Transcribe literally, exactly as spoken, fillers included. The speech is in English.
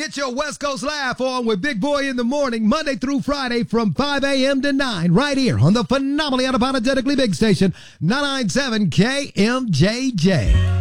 Get your West Coast laugh on with Big Boy in the morning, Monday through Friday from five a.m. to nine, right here on the phenomenally unapologetically big station, nine ninety-seven K M J J.